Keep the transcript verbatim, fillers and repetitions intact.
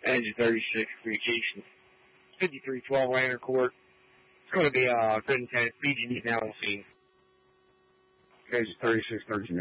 Engine thirty-six, communications. fifty-three twelve Rainer Court. It's going to be uh, good intent. B G D now on scene. Engine thirty-six, thirteen